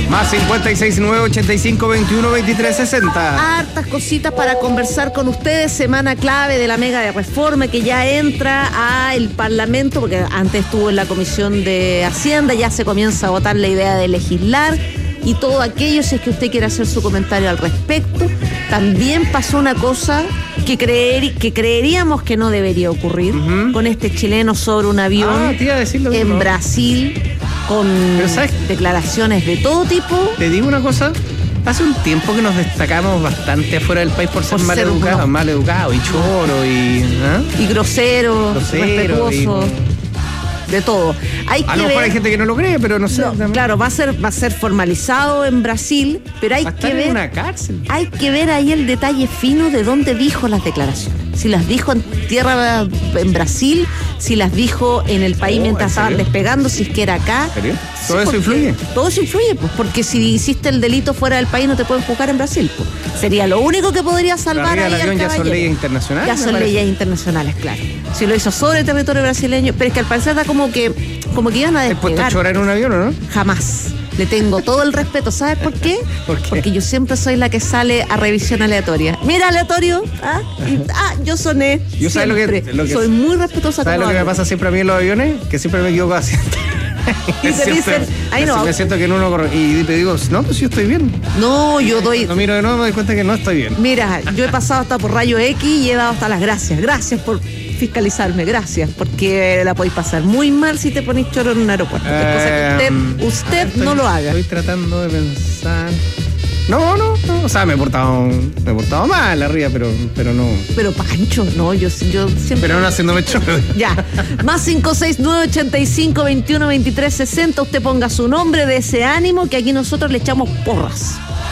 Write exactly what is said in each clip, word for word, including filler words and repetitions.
Más cincuenta y seis, nueve ochenta y cinco, veintiuno, veintitrés, sesenta. Hartas cositas para conversar con ustedes. Semana clave de la mega de reforma que ya entra al Parlamento, porque antes estuvo en la Comisión de Hacienda, ya se comienza a votar la idea de legislar y todo aquello, si es que usted quiere hacer su comentario al respecto. También pasó una cosa que, creer, que creeríamos que no debería ocurrir, uh-huh. con este chileno sobre un avión ah, te iba a decir lo en mismo. Brasil, con declaraciones de todo tipo. Te digo una cosa, hace un tiempo que nos destacamos bastante afuera del país por ser por mal ser educados, uno. mal educados y choro y... ¿eh? Y grosero, grosero respetuoso. Y... de todo. Hay a que lo mejor ver, hay gente que no lo cree, pero no sé. No, claro, va a ser va a ser formalizado en Brasil, pero hay va a que estar ver en una cárcel. Hay que ver ahí el detalle fino de dónde dijo las declaraciones. Si las dijo en tierra en Brasil, si las dijo en el país oh, mientras estaban despegando, si es que era acá. ¿En serio? Sí, ¿Todo eso influye? Todo eso influye, pues, porque si hiciste el delito fuera del país no te pueden juzgar en Brasil, pues. Sería lo único que podría salvar ahí al avión ya son caballero. leyes internacionales. Ya son leyes internacionales, claro. Si lo hizo sobre el territorio brasileño, pero es que al parecer da como que como que iban a ¿Has puesto a despegar. chorar en un avión o no? Jamás. Le tengo todo el respeto. ¿Sabes por qué? ¿Por qué? Porque yo siempre soy la que sale a revisión aleatoria. Mira, aleatorio. Ah, y, ah yo soné. Yo sabes lo que, lo que soy muy respetuosa. ¿Sabes con lo que me algo. pasa siempre a mí en los aviones? Que siempre me equivoco así. Y te dicen, ay no. Me siento que en uno corre. Y te digo, no, pues yo estoy bien. No, yo doy. No miro de nuevo, me doy cuenta que no estoy bien. Mira, yo he pasado hasta por rayo X y he dado hasta las gracias. Gracias por fiscalizarme, gracias, porque la podéis pasar muy mal si te ponéis choro en un aeropuerto. Eh, cosa que usted, usted estoy, no lo haga. Estoy tratando de pensar. No, no, no. O sea, me he portado, me he portado mal arriba, pero, pero no. Pero Pancho, no, yo, yo siempre. Pero no haciéndome choro. Ya. Más cinco seis nueve ochenta y cinco, veintiuno, veintitrés, sesenta. Usted ponga su nombre de ese ánimo que aquí nosotros le echamos porras.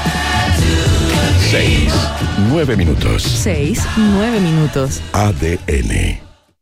Seis, nueve minutos. Seis, nueve minutos. A D N.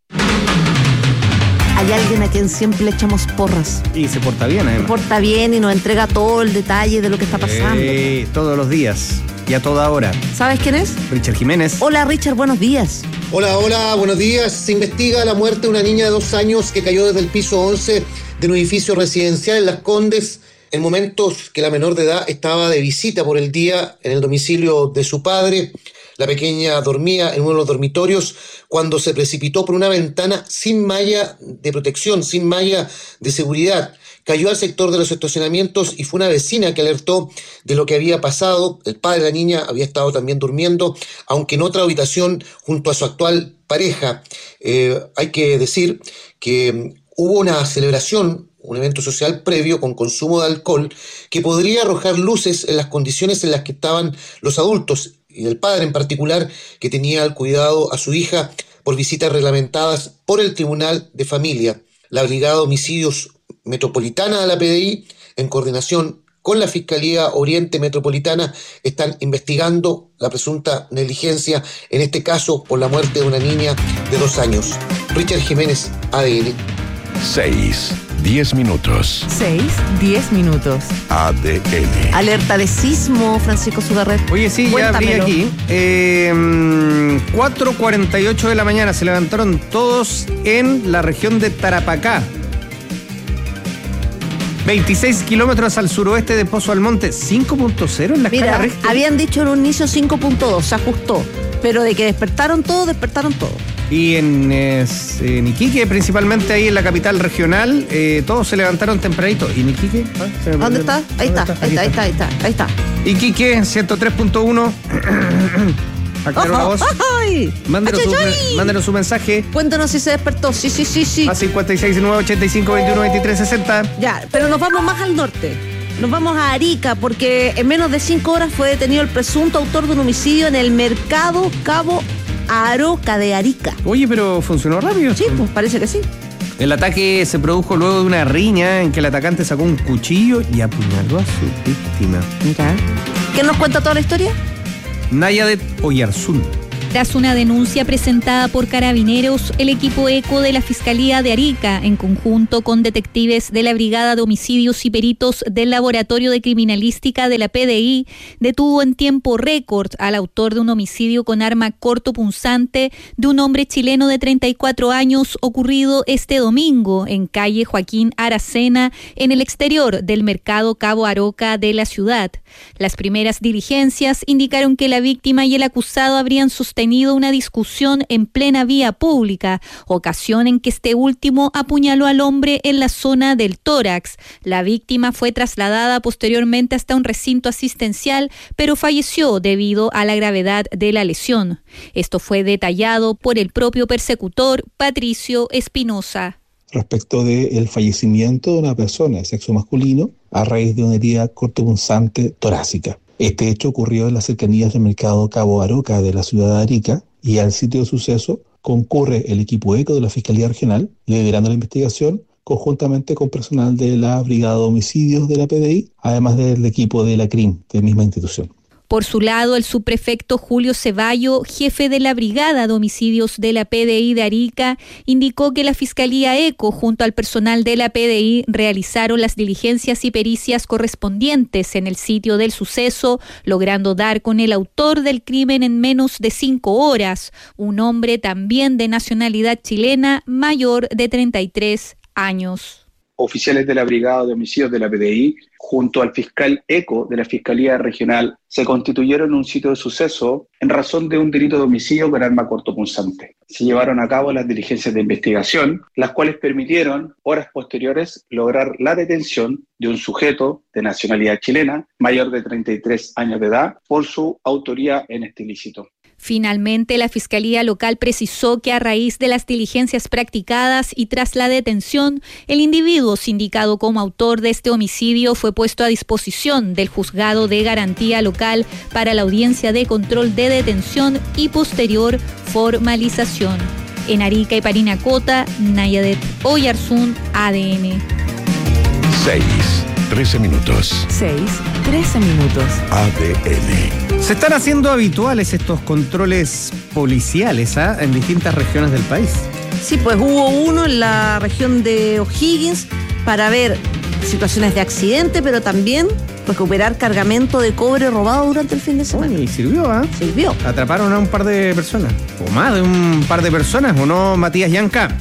Hay alguien a quien siempre le echamos porras. Y se porta bien, además. Se porta bien y nos entrega todo el detalle de lo que está pasando. Eh, todos los días y a toda hora. ¿Sabes quién es? Richard Jiménez. Hola, Richard, buenos días. Hola, hola, buenos días. Se investiga la muerte de una niña de dos años que cayó desde el piso once de un edificio residencial en Las Condes en momentos que la menor de edad estaba de visita por el día en el domicilio de su padre. La pequeña dormía en uno de los dormitorios cuando se precipitó por una ventana sin malla de protección, sin malla de seguridad. Cayó al sector de los estacionamientos y fue una vecina que alertó de lo que había pasado. El padre de la niña había estado también durmiendo, aunque en otra habitación junto a su actual pareja. Eh, hay que decir que hubo una celebración, un evento social previo con consumo de alcohol que podría arrojar luces en las condiciones en las que estaban los adultos y el padre en particular, que tenía al cuidado a su hija por visitas reglamentadas por el Tribunal de Familia. La Brigada de Homicidios Metropolitana de la P D I, en coordinación con la Fiscalía Oriente Metropolitana, están investigando la presunta negligencia, en este caso por la muerte de una niña de dos años. Richard Jiménez, A D N. Seis, diez minutos. Seis, diez minutos. A D N. Alerta de sismo, Francisco Sugarret. Oye, sí, Cuéntamelo. ya abrí aquí. Eh, cuatro cuarenta y ocho de la mañana se levantaron todos en la región de Tarapacá. veintiséis kilómetros al suroeste de Pozo Almonte. cinco punto cero en la escala Mira, Richter. habían dicho en un inicio cinco punto dos, se ajustó. Pero de que despertaron todos, despertaron todos. Y en, eh, en Iquique, principalmente ahí en la capital regional, eh, todos se levantaron tempranito. ¿Y en Iquique? Ah, se me ¿Dónde perdió. está? Ahí está, ¿Dónde ahí está, ahí está, ahí está, ahí está. Iquique, ciento tres punto uno. Aclaró la voz. ¡Ay! Mándenos su, ¡Ay! mándenos su mensaje Cuéntanos si se despertó. Sí, sí, sí, sí. a cincuenta y seis, nueve ochenta y cinco, veintiuno, veintitrés, sesenta. Ya, pero nos vamos más al norte. Nos vamos a Arica porque en menos de cinco horas fue detenido el presunto autor de un homicidio en el mercado Cabo Aroca de Arica. Oye, pero funcionó rápido. Sí, pues parece que sí. El ataque se produjo luego de una riña en que el atacante sacó un cuchillo y apuñaló a su víctima. Mira. ¿Quién nos cuenta toda la historia? Nayadet Oyarzún. Tras una denuncia presentada por Carabineros, el equipo ECO de la Fiscalía de Arica, en conjunto con detectives de la Brigada de Homicidios y peritos del Laboratorio de Criminalística de la P D I, detuvo en tiempo récord al autor de un homicidio con arma cortopunzante de un hombre chileno de treinta y cuatro años ocurrido este domingo en calle Joaquín Aracena, en el exterior del mercado Cabo Aroca de la ciudad. Las primeras diligencias indicaron que la víctima y el acusado habrían sostenido una discusión en plena vía pública, ocasión en que este último apuñaló al hombre en la zona del tórax. La víctima fue trasladada posteriormente hasta un recinto asistencial, pero falleció debido a la gravedad de la lesión. Esto fue detallado por el propio persecutor, Patricio Espinosa. Respecto del fallecimiento de una persona de sexo masculino a raíz de una herida cortopunzante torácica. Este hecho ocurrió en las cercanías del mercado Cabo Aroca de la ciudad de Arica, y al sitio de suceso concurre el equipo ECO de la Fiscalía Regional, liderando la investigación conjuntamente con personal de la Brigada de Homicidios de la P D I, además del equipo de la C R I M, de la misma institución. Por su lado, el subprefecto Julio Ceballo, jefe de la Brigada de Homicidios de la P D I de Arica, indicó que la Fiscalía ECO, junto al personal de la P D I, realizaron las diligencias y pericias correspondientes en el sitio del suceso, logrando dar con el autor del crimen en menos de cinco horas, un hombre también de nacionalidad chilena, mayor de treinta y tres años. Oficiales de la Brigada de Homicidios de la P D I, junto al fiscal ECO de la Fiscalía Regional, se constituyeron en un sitio de suceso en razón de un delito de homicidio con arma cortopunzante. Se llevaron a cabo las diligencias de investigación, las cuales permitieron, horas posteriores, lograr la detención de un sujeto de nacionalidad chilena, mayor de treinta y tres años de edad, por su autoría en este ilícito. Finalmente, la Fiscalía Local precisó que a raíz de las diligencias practicadas y tras la detención, el individuo sindicado como autor de este homicidio fue puesto a disposición del Juzgado de Garantía Local para la audiencia de control de detención y posterior formalización. En Arica y Parinacota, Nayadet Oyarzún, A D N. seis, trece minutos. seis, trece minutos. A D N. Se están haciendo habituales estos controles policiales ¿eh? en distintas regiones del país. Sí, pues hubo uno en la región de O'Higgins para ver situaciones de accidente, pero también recuperar cargamento de cobre robado durante el fin de semana. Oh, y sirvió, ¿ah? ¿eh? Sirvió. Atraparon a un par de personas, o más de un par de personas, ¿o no, Matías Yanca?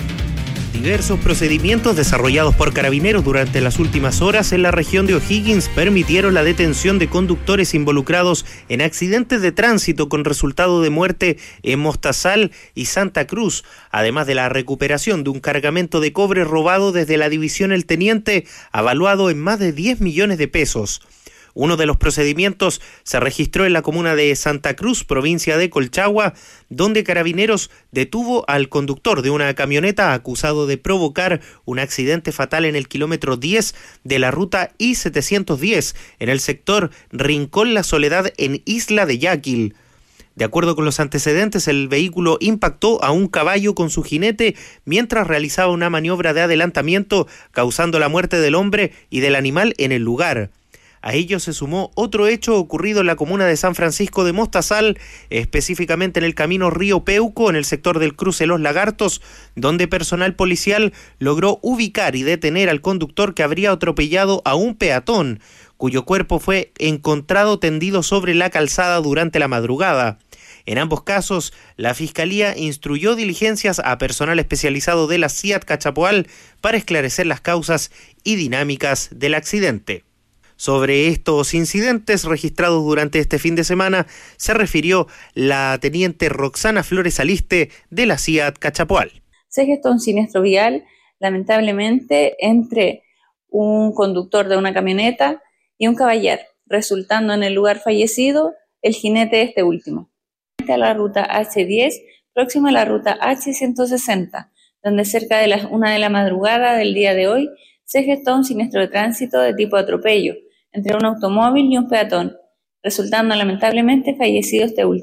Diversos procedimientos desarrollados por Carabineros durante las últimas horas en la región de O'Higgins permitieron la detención de conductores involucrados en accidentes de tránsito con resultado de muerte en Mostazal y Santa Cruz, además de la recuperación de un cargamento de cobre robado desde la división El Teniente, avaluado en más de diez millones de pesos. Uno de los procedimientos se registró en la comuna de Santa Cruz, provincia de Colchagua, donde Carabineros detuvo al conductor de una camioneta acusado de provocar un accidente fatal en el kilómetro diez de la ruta I setecientos diez, en el sector Rincón La Soledad, en Isla de Yaquil. De acuerdo con los antecedentes, el vehículo impactó a un caballo con su jinete mientras realizaba una maniobra de adelantamiento, causando la muerte del hombre y del animal en el lugar. A ello se sumó otro hecho ocurrido en la comuna de San Francisco de Mostazal, específicamente en el camino Río Peuco, en el sector del cruce Los Lagartos, donde personal policial logró ubicar y detener al conductor que habría atropellado a un peatón, cuyo cuerpo fue encontrado tendido sobre la calzada durante la madrugada. En ambos casos, la Fiscalía instruyó diligencias a personal especializado de la C I A T Cachapoal para esclarecer las causas y dinámicas del accidente. Sobre estos incidentes registrados durante este fin de semana se refirió la teniente Roxana Flores Aliste de la C I A T Cachapoal. Se gestó un siniestro vial, lamentablemente, entre un conductor de una camioneta y un caballar, resultando en el lugar fallecido el jinete de este último. A la ruta hache diez, próximo a la ruta hache ciento sesenta, donde cerca de las una de la madrugada del día de hoy se gestó un siniestro de tránsito de tipo atropello entre un automóvil y un peatón, resultando lamentablemente fallecido este último.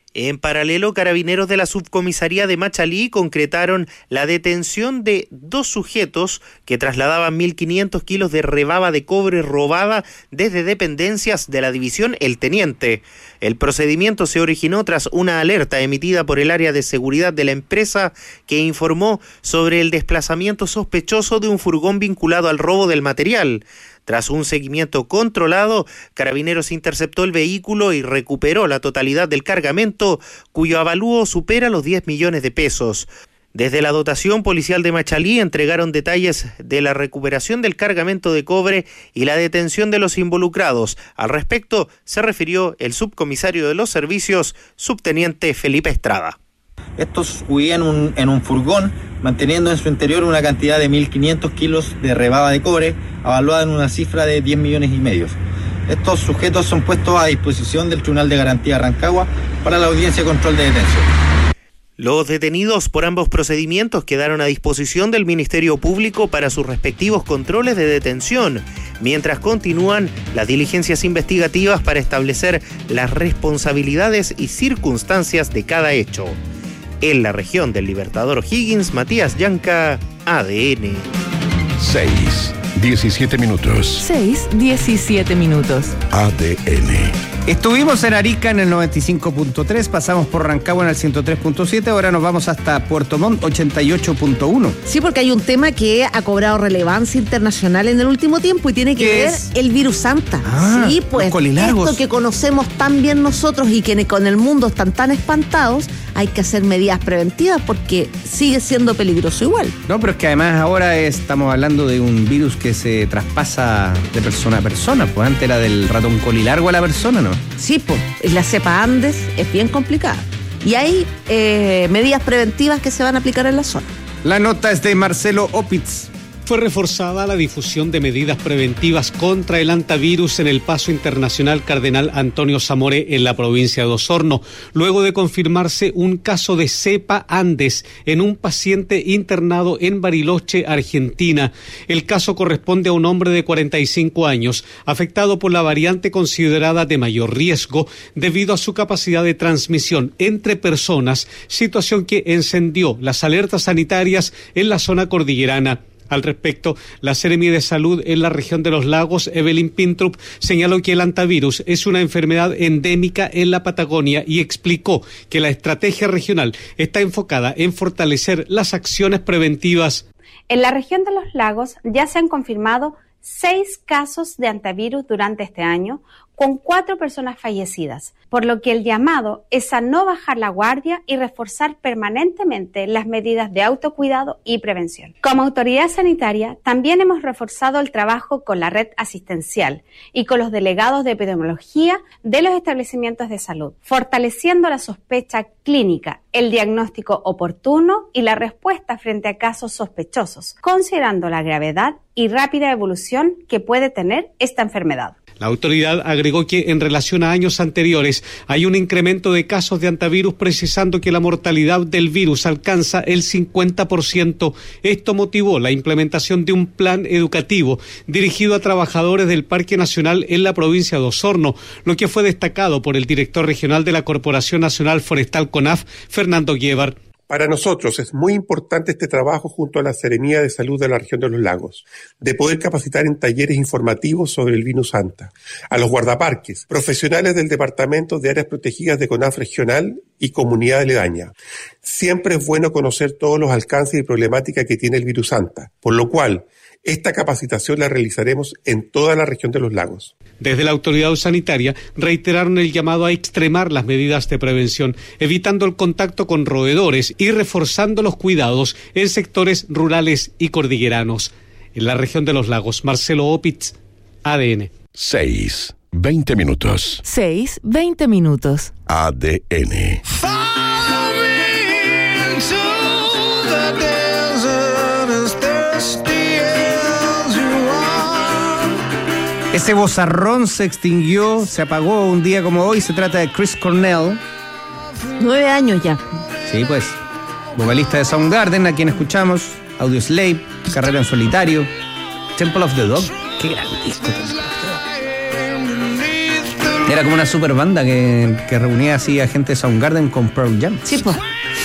En paralelo, carabineros de la subcomisaría de Machalí concretaron la detención de dos sujetos que trasladaban mil quinientos kilos de rebaba de cobre robada desde dependencias de la división El Teniente. El procedimiento se originó tras una alerta emitida por el área de seguridad de la empresa que informó sobre el desplazamiento sospechoso de un furgón vinculado al robo del material. Tras un seguimiento controlado, Carabineros interceptó el vehículo y recuperó la totalidad del cargamento, cuyo avalúo supera los diez millones de pesos. Desde la dotación policial de Machalí entregaron detalles de la recuperación del cargamento de cobre y la detención de los involucrados. Al respecto, se refirió el subcomisario de los servicios, subteniente Felipe Estrada. Estos huían un, en un furgón, manteniendo en su interior una cantidad de mil quinientos kilos de rebaba de cobre, avaluada en una cifra de diez millones y medio. Estos sujetos son puestos a disposición del Tribunal de Garantía de Rancagua para la audiencia de control de detención. Los detenidos por ambos procedimientos quedaron a disposición del Ministerio Público para sus respectivos controles de detención, mientras continúan las diligencias investigativas para establecer las responsabilidades y circunstancias de cada hecho. En la región del Libertador O'Higgins, Matías Yanca, A D N. seis, diecisiete minutos. seis, diecisiete minutos. A D N. Estuvimos en Arica en el noventa y cinco punto tres, pasamos por Rancagua en el ciento tres punto siete, ahora nos vamos hasta Puerto Montt ochenta y ocho punto uno. Sí, porque hay un tema que ha cobrado relevancia internacional en el último tiempo y tiene que ver es? el virus Santa. Ah, sí, pues los colilargos. esto que conocemos tan bien nosotros y que con el mundo están tan espantados, hay que hacer medidas preventivas porque sigue siendo peligroso igual. No, pero es que además ahora estamos hablando de un virus que se traspasa de persona a persona, pues antes era del ratón colilargo a la persona, ¿no? Sí, pues la cepa Andes es bien complicada. Y hay eh, medidas preventivas que se van a aplicar en la zona. La nota es de Marcelo Opitz. Fue reforzada la difusión de medidas preventivas contra el hantavirus en el Paso Internacional Cardenal Antonio Zamoré en la provincia de Osorno, luego de confirmarse un caso de cepa Andes en un paciente internado en Bariloche, Argentina. El caso corresponde a un hombre de cuarenta y cinco años, afectado por la variante considerada de mayor riesgo debido a su capacidad de transmisión entre personas, situación que encendió las alertas sanitarias en la zona cordillerana. Al respecto, la Seremi de Salud en la región de los Lagos, Evelyn Pintrup, señaló que el hantavirus es una enfermedad endémica en la Patagonia y explicó que la estrategia regional está enfocada en fortalecer las acciones preventivas. En la región de los Lagos ya se han confirmado seis casos de hantavirus durante este año, con cuatro personas fallecidas, por lo que el llamado es a no bajar la guardia y reforzar permanentemente las medidas de autocuidado y prevención. Como autoridad sanitaria, también hemos reforzado el trabajo con la red asistencial y con los delegados de epidemiología de los establecimientos de salud, fortaleciendo la sospecha clínica, el diagnóstico oportuno y la respuesta frente a casos sospechosos, considerando la gravedad y rápida evolución que puede tener esta enfermedad. La autoridad agregó que en relación a años anteriores hay un incremento de casos de hantavirus, precisando que la mortalidad del virus alcanza el cincuenta por ciento. Esto motivó la implementación de un plan educativo dirigido a trabajadores del Parque Nacional en la provincia de Osorno, lo que fue destacado por el director regional de la Corporación Nacional Forestal CONAF, Fernando Guevar. Para nosotros es muy importante este trabajo junto a la Seremía de Salud de la región de los Lagos, de poder capacitar en talleres informativos sobre el virus Santa, a los guardaparques, profesionales del Departamento de Áreas Protegidas de CONAF Regional y comunidad aledaña. Siempre es bueno conocer todos los alcances y problemáticas que tiene el virus Santa, por lo cual esta capacitación la realizaremos en toda la región de los Lagos. Desde la autoridad sanitaria reiteraron el llamado a extremar las medidas de prevención, evitando el contacto con roedores y reforzando los cuidados en sectores rurales y cordilleranos. En la región de los Lagos, Marcelo Opitz, A D N. seis, veinte minutos. seis, veinte minutos. A D N. Ese vozarrón se extinguió, se apagó un día como hoy. Se trata de Chris Cornell. Nueve años ya. Sí, pues. Vocalista de Soundgarden, a quien escuchamos. Audioslave, carrera en solitario. Temple of the Dog. Qué gran disco. Era como una super banda que, que reunía así a gente de Soundgarden con Pearl Jam. Sí, pues.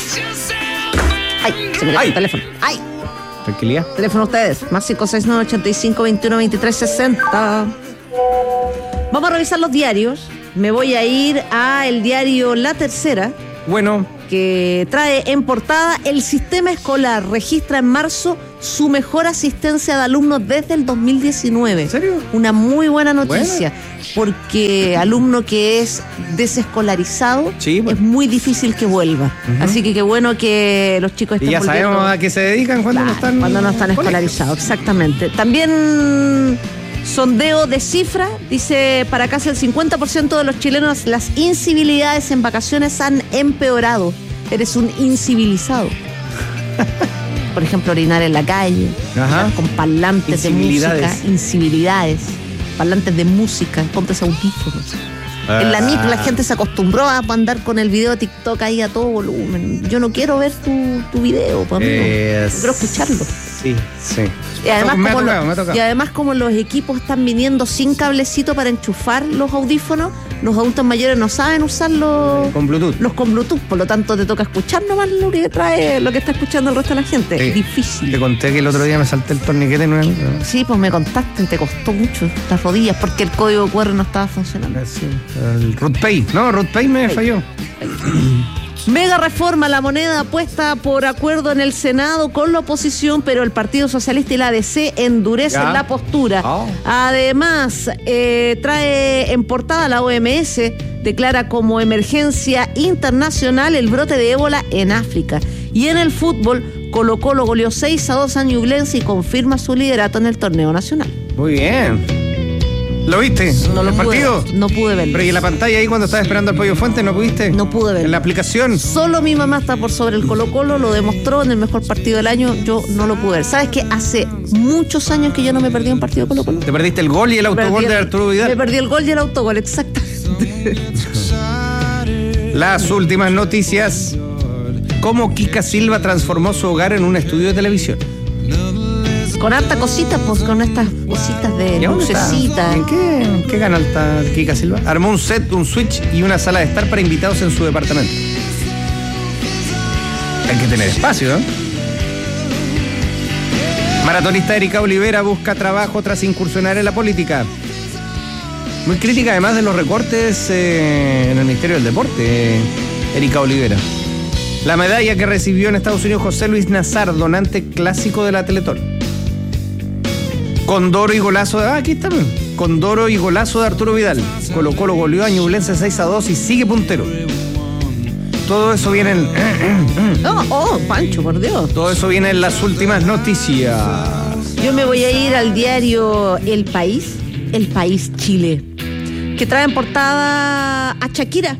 Ay, se me cae el teléfono. Ay. Tranquilidad. Teléfono ustedes. Más cinco seis nueve, ochenta y cinco, veintiuno, veintitrés, sesenta. Vamos a revisar los diarios. Me voy a ir a el diario La Tercera. Bueno. Que trae en portada: el sistema escolar registra en marzo su mejor asistencia de alumnos desde el dos mil diecinueve. ¿En serio? Una muy buena noticia, bueno. Porque alumno que es desescolarizado, sí, bueno. es muy difícil que vuelva. Uh-huh. Así que qué bueno que los chicos estén y ya volviendo. Sabemos a qué se dedican cuando claro, no están cuando no están escolarizados, exactamente. También sondeo de cifra, dice para casi el cincuenta por ciento de los chilenos las incivilidades en vacaciones han empeorado. Eres un incivilizado. Por ejemplo, orinar en la calle, Ajá. con parlantes de música, incivilidades, parlantes de música, pontes audífonos. Ah. En la micro la gente se acostumbró a andar con el video de TikTok ahí a todo volumen. Yo no quiero ver tu, tu video, para mí eh, no. Quiero escucharlo. Sí, sí. Y además, me como tocado, lo, y además como los equipos están viniendo sin cablecito para enchufar los audífonos, los adultos mayores no saben usarlos con Bluetooth. Los con Bluetooth, por lo tanto te toca escuchar nomás lo que trae, lo que está escuchando el resto de la gente. Sí. Difícil. Te conté que el otro día me salté el torniquete nuevo. Sí, pues me contaste, te costó mucho las rodillas porque el código cu erre no estaba funcionando. Sí, el RootPay, no, RootPay me Pay. falló. Mega reforma, la moneda puesta por acuerdo en el Senado con la oposición, pero el Partido Socialista y la A D C endurecen ¿Ya? la postura. Oh. Además, eh, trae en portada la O M S, declara como emergencia internacional el brote de ébola en África. Y en el fútbol, Colo-Colo goleó seis a dos a Ñublense y confirma su liderato en el torneo nacional. Muy bien. ¿Lo viste? No lo ¿El pude, partido? No pude verlo. Pero ¿y en la pantalla ahí cuando estaba esperando al Pollo Fuente no pudiste? No pude verlo. ¿En la aplicación? Solo mi mamá está por sobre el Colo-Colo, lo demostró en el mejor partido del año, yo no lo pude ver. ¿Sabes qué? Hace muchos años que yo no me perdí un partido de Colo-Colo. ¿Te perdiste el gol y el autogol de Arturo Vidal? Me perdí el gol y el autogol, exactamente. Las últimas noticias. ¿Cómo Kika Silva transformó su hogar en un estudio de televisión? Con harta cosita, pues con estas cositas de lucecitas. ¿En qué, en qué canal está Kika Silva? Armó un set, un switch y una sala de estar para invitados en su departamento. Hay que tener espacio, ¿no? Maratonista Erika Olivera busca trabajo tras incursionar en la política. Muy crítica además de los recortes eh, en el Ministerio del Deporte, eh, Erika Olivera. La medalla que recibió en Estados Unidos José Luis Nazar, donante clásico de la Teletón. Condoro y golazo de... Ah, aquí está. Condoro y golazo de Arturo Vidal. Colo-Colo goleó a Ñublense seis a dos y sigue puntero. Todo eso viene en... Oh, oh, Pancho, por Dios. Todo eso viene en las últimas noticias. Yo me voy a ir al diario El País, El País Chile, que trae en portada a Shakira.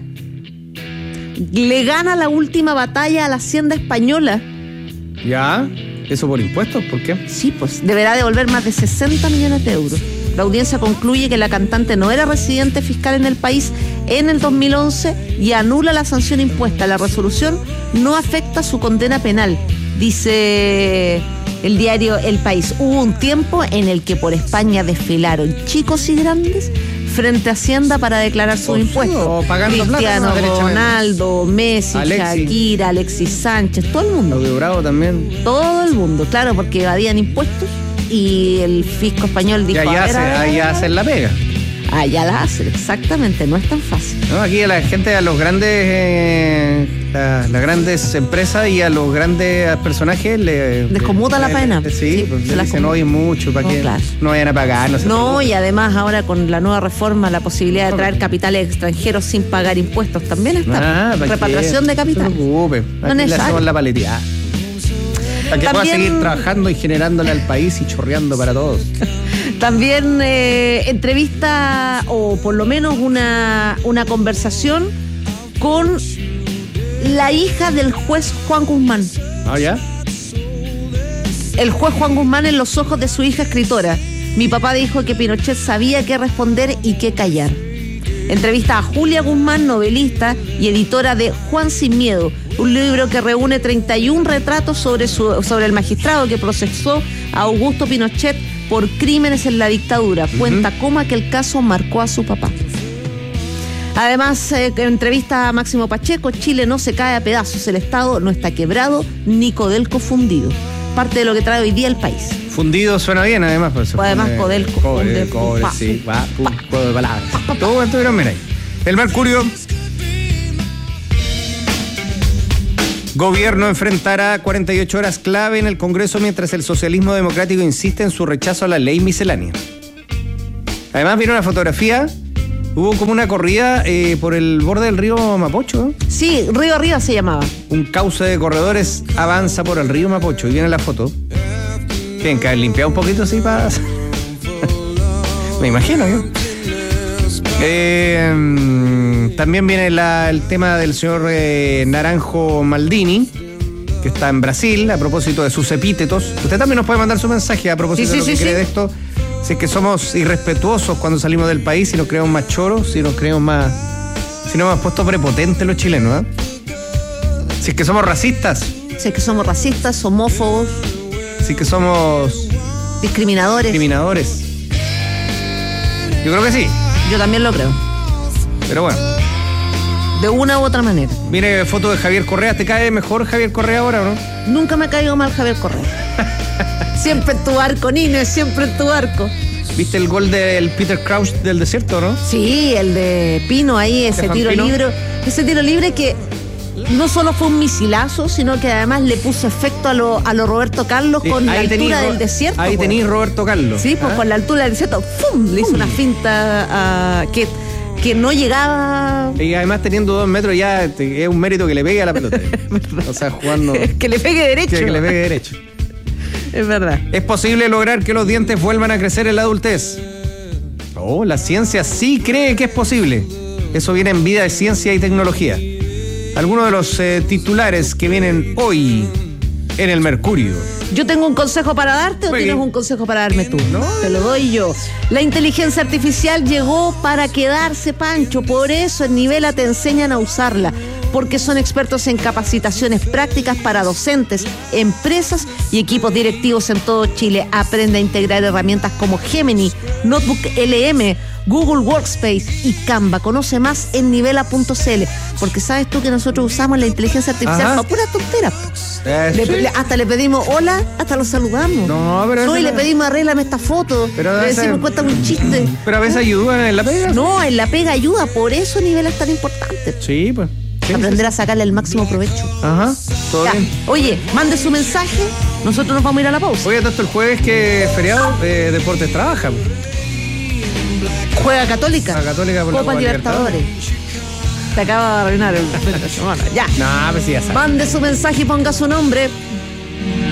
Le gana la última batalla a la Hacienda Española. ¿Ya? ¿Eso por impuestos? ¿Por qué? Sí, pues deberá devolver más de sesenta millones de euros. La audiencia concluye que la cantante no era residente fiscal en el país en el dos mil once y anula la sanción impuesta. La resolución no afecta su condena penal, dice el diario El País. Hubo un tiempo en el que por España desfilaron chicos y grandes frente a Hacienda para declarar sus impuestos. Pagando Cristiano plata, Ronaldo, Messi, Alexis. Shakira, Alexis Sánchez, todo el mundo. Claudio Bravo también. Todo el mundo, claro, porque evadían impuestos y el fisco español dijo... Ya, ya, hace, ahí ya hacen la pega. Ah, ya la hacen, exactamente, no es tan fácil. No, aquí a la gente, a los grandes, eh, a las grandes empresas y a los grandes personajes le... Les conmuta la pena. Le, sí, sí, pues, se le dicen, oye, mucho, para no, que claro. no vayan a pagar. No, no y además ahora con la nueva reforma, la posibilidad de traer capitales extranjeros sin pagar impuestos también está. Ah, repatriación de capital. No se preocupe, no le hacemos la paleteada. Para que También... pueda seguir trabajando y generándole al país y chorreando para todos. También eh, entrevista, o por lo menos una, una conversación con la hija del juez Juan Guzmán. Ah, ¿ya? El juez Juan Guzmán en los ojos de su hija escritora. Mi papá dijo que Pinochet sabía qué responder y qué callar. Entrevista a Julia Guzmán, novelista y editora de Juan Sin Miedo, un libro que reúne treinta y un retratos sobre, su, sobre el magistrado que procesó a Augusto Pinochet por crímenes en la dictadura. Cuenta uh-huh. cómo aquel caso marcó a su papá. Además, eh, entrevista a Máximo Pacheco, Chile no se cae a pedazos, el Estado no está quebrado, ni Codelco fundido. Parte de lo que trae hoy día el país. Fundido suena bien, además. Por eso o además, funde, Codelco. Cobre, funde, cobre, pa, sí, pa, va, pum, pa, juego de palabras. pa, pa, Todo estuvieron bien ahí. El Mercurio. Gobierno enfrentará cuarenta y ocho horas clave en el Congreso mientras el socialismo democrático insiste en su rechazo a la ley miscelánea. Además, vieron una fotografía. Hubo como una corrida eh, por el borde del río Mapocho. ¿eh? Sí, Río Arriba se llamaba. Un cauce de corredores avanza por el río Mapocho. Y viene la foto. Tienen que haber limpiado un poquito así para... Me imagino yo. Eh, también viene la, el tema del señor eh, Naranjo Maldini, que está en Brasil, a propósito de sus epítetos. Usted también nos puede mandar su mensaje a propósito sí, de lo sí, que sí, cree sí. de esto. Si es que somos irrespetuosos cuando salimos del país, si nos creemos más choros, si nos creemos más... Si nos hemos puesto prepotentes los chilenos, ¿eh? Si es que somos racistas. Si es que somos racistas, homófobos. Si es que somos... Discriminadores. Discriminadores. Yo creo que sí. Yo también lo creo. Pero bueno. De una u otra manera. Mire, foto de Javier Correa. ¿Te cae mejor Javier Correa ahora o no? Nunca me ha caído mal Javier Correa. Siempre en tu barco, Nino, siempre en tu barco. ¿Viste el gol del Peter Crouch del desierto, no? Sí, el de Pino ahí, ese Stefan tiro Pino. libre. Ese tiro libre que no solo fue un misilazo, sino que además le puso efecto a lo, a lo Roberto Carlos Sí, con la ahí altura tení, del desierto. Ahí pues. tenéis Roberto Carlos. Sí, pues ¿Ah? con la altura del desierto, ¡fum! Le hizo una finta a, que, que no llegaba. Y además teniendo dos metros ya te- es un mérito que le pegue a la pelota. O sea, jugando... Que le pegue derecho. Que, que le pegue derecho. Es verdad. ¿Es posible lograr que los dientes vuelvan a crecer en la adultez? Oh, la ciencia sí cree que es posible. Eso viene en Vida de Ciencia y Tecnología. Algunos de los eh, titulares que vienen hoy en el Mercurio. ¿Yo tengo un consejo para darte o Muy tienes bien. un consejo para darme tú? No, te lo doy yo. La inteligencia artificial llegó para quedarse, Pancho. Por eso en Nivela te enseñan a usarla. Porque son expertos en capacitaciones prácticas para docentes, empresas y equipos directivos en todo Chile. Aprende a integrar herramientas como Gemini, Notebook L M, Google Workspace y Canva. Conoce más en nivela punto c l. Porque sabes tú que nosotros usamos la inteligencia artificial Ajá. para puras tonteras. Eh, Le- sí. le- hasta le pedimos hola, hasta lo saludamos. No, pero No, eso y no- le pedimos arréglame esta foto. Pero le ese- decimos cuéntame un chiste. Pero a veces ayudan en la pega. No, en la pega ayuda, por eso Nivela es tan importante. Sí, pues. Sí, Aprender sí, a sacarle el máximo provecho. sí. Ajá, todo Ya. bien. Oye, mande su mensaje, nosotros nos vamos a ir a la pausa. Oye, tanto el jueves que es feriado, eh, Deportes trabaja. Juega Católica. La Católica por la Copa Copa Libertadores. Te acaba de arruinar el fin de semana. Ya. No, pues sí, ya sabes. Mande su mensaje y ponga su nombre.